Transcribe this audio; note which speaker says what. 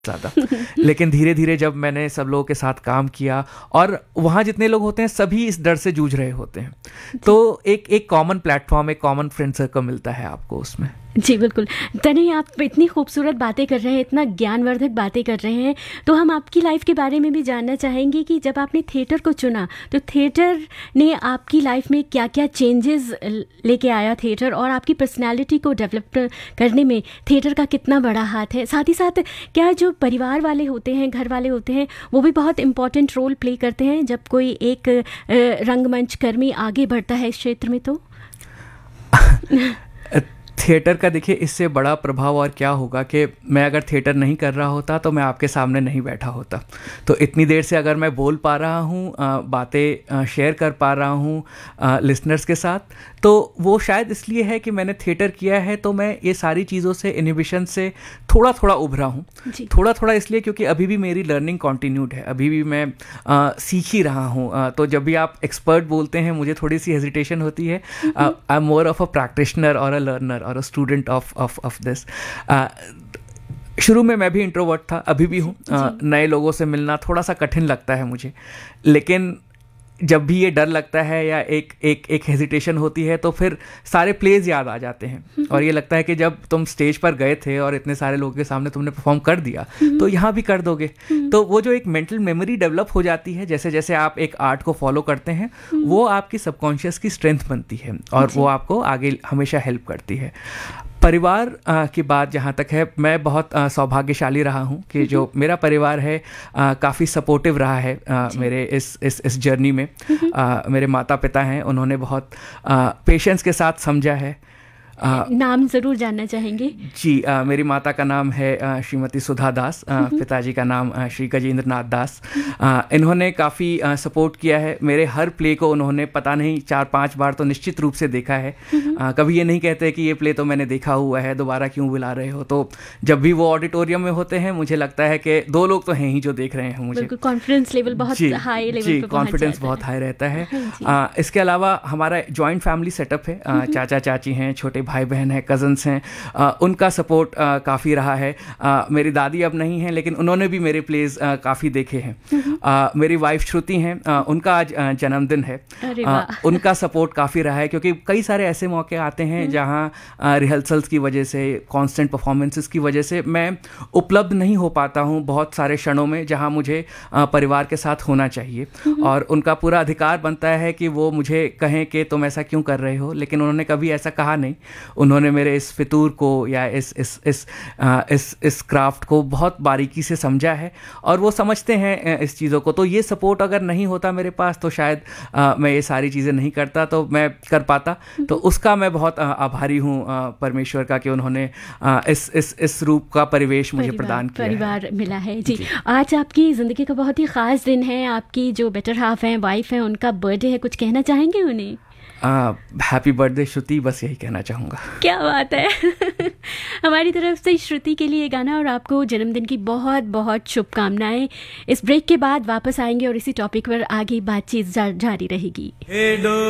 Speaker 1: ज़्यादा। लेकिन धीरे धीरे जब मैंने सब लोगों के साथ काम किया, और वहाँ जितने लोग होते हैं सभी इस डर से जूझ रहे होते हैं, तो एक कॉमन प्लेटफॉर्म, एक कॉमन फ्रेंड सर्कल मिलता है आपको उसमें।
Speaker 2: जी बिल्कुल। तनय, आप इतनी खूबसूरत बातें कर रहे हैं, इतना ज्ञानवर्धक बातें कर रहे हैं, तो हम आपकी लाइफ के बारे में भी जानना चाहेंगे कि जब आपने थिएटर को चुना तो थिएटर ने आपकी लाइफ में क्या क्या चेंजेस लेके आया थिएटर, और आपकी पर्सनालिटी को डेवलप करने में थिएटर का कितना बड़ा हाथ है। साथ ही साथ क्या जो परिवार वाले होते हैं, घर वाले होते हैं, वो भी बहुत इम्पॉर्टेंट रोल प्ले करते हैं जब कोई एक रंगमंच कर्मी आगे बढ़ता है इस क्षेत्र में? तो
Speaker 1: थिएटर का देखिए इससे बड़ा प्रभाव और क्या होगा कि मैं अगर थिएटर नहीं कर रहा होता तो मैं आपके सामने नहीं बैठा होता। तो इतनी देर से अगर मैं बोल पा रहा हूँ, बातें शेयर कर पा रहा हूँ लिसनर्स के साथ, तो वो शायद इसलिए है कि मैंने थिएटर किया है। तो मैं ये सारी चीज़ों से, इनहिबिशन से थोड़ा थोड़ा उभरा हूँ। थोड़ा थोड़ा इसलिए क्योंकि अभी भी मेरी लर्निंग कॉन्टिन्यूड है, अभी भी मैं सीख ही रहा हूँ। तो जब भी आप एक्सपर्ट बोलते हैं मुझे थोड़ी सी हेजिटेशन होती है। I am more of a practitioner और अ लर्नर और अ स्टूडेंट ऑफ दिस। शुरू में मैं भी इंट्रोवर्ट था, अभी भी हूँ। नए लोगों से मिलना थोड़ा सा कठिन लगता है मुझे, लेकिन जब भी ये डर लगता है या एक हेजिटेशन होती है तो फिर सारे प्लेज याद आ जाते हैं, और ये लगता है कि जब तुम स्टेज पर गए थे और इतने सारे लोगों के सामने तुमने परफॉर्म कर दिया तो यहाँ भी कर दोगे। तो वो जो एक मेंटल मेमोरी डेवलप हो जाती है, जैसे जैसे आप एक आर्ट को फॉलो करते हैं, वो आपकी सबकॉन्शियस की स्ट्रेंथ बनती है और वो आपको आगे हमेशा हेल्प करती है। परिवार की बात जहाँ तक है, मैं बहुत सौभाग्यशाली रहा हूँ कि जो मेरा परिवार है काफ़ी सपोर्टिव रहा है मेरे इस जर्नी में। मेरे माता पिता हैं, उन्होंने बहुत पेशेंस के साथ समझा है।
Speaker 2: नाम ज़रूर जानना चाहेंगे?
Speaker 1: जी, मेरी माता का नाम है श्रीमती सुधा दास, पिताजी का नाम श्री गजेंद्र नाथ दास। इन्होंने काफ़ी सपोर्ट किया है मेरे हर प्ले को। उन्होंने पता नहीं 4-5 बार तो निश्चित रूप से देखा है। कभी ये नहीं कहते कि ये प्ले तो मैंने देखा हुआ है, दोबारा क्यों बुला रहे हो। तो जब भी वो ऑडिटोरियम में होते हैं मुझे लगता है कि 2 लोग तो हैं ही जो देख रहे हैं मुझे।
Speaker 2: कॉन्फिडेंस लेवल बहुत हाई लेवल पे,
Speaker 1: कॉन्फिडेंस बहुत हाई रहता है। इसके अलावा हमारा जॉइंट फैमिली सेटअप है, चाचा चाची हैं, छोटे भाई बहन हैं, कज़न्स हैं, उनका सपोर्ट काफ़ी रहा है। मेरी दादी अब नहीं हैं, लेकिन उन्होंने भी मेरे प्लेज काफ़ी देखे हैं। मेरी वाइफ श्रुति हैं, उनका आज जन्मदिन है। उनका सपोर्ट काफ़ी रहा है, क्योंकि कई सारे ऐसे मौके आते हैं जहाँ रिहर्सल्स की वजह से, कॉन्स्टेंट परफॉर्मेंसेस की वजह से मैं उपलब्ध नहीं हो पाता हूँ बहुत सारे क्षणों में जहाँ मुझे परिवार के साथ होना चाहिए। और उनका पूरा अधिकार बनता है कि वो मुझे कहें कि तुम ऐसा क्यों कर रहे हो, लेकिन उन्होंने कभी ऐसा कहा नहीं। उन्होंने मेरे इस फितूर को या इस क्राफ्ट को बहुत बारीकी से समझा है, और वो समझते हैं इस चीज़ों को। तो ये सपोर्ट अगर नहीं होता मेरे पास तो शायद मैं ये सारी चीज़ें नहीं करता, तो मैं कर पाता। तो उसका मैं बहुत आभारी हूँ परमेश्वर का कि उन्होंने इस रूप का परिवेश मुझे प्रदान किया,
Speaker 2: परिवार मिला है। जी, आज आपकी ज़िंदगी का बहुत ही ख़ास दिन है। आपकी जो बेटर हाफ हैं, वाइफ हैं, उनका बर्थडे है, कुछ कहना चाहेंगे उन्हें?
Speaker 1: हैप्पी बर्थडे श्रुति, बस यही कहना चाहूँगा।
Speaker 2: क्या बात है। हमारी तरफ से श्रुति के लिए गाना, और आपको जन्मदिन की बहुत बहुत शुभकामनाएं। इस ब्रेक के बाद वापस आएंगे और इसी टॉपिक पर आगे बातचीत जारी रहेगी।